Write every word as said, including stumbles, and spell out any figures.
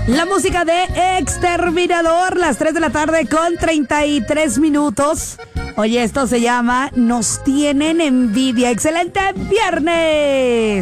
La música de Exterminador, las tres de la tarde con treinta y tres minutos. Oye, esto se llama Nos Tienen Envidia. ¡Excelente viernes!